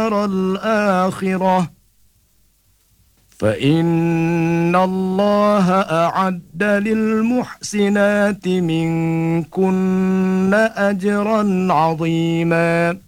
الدار الآخرة فإن الله أعد للمحسنات منكن أجرا عظيما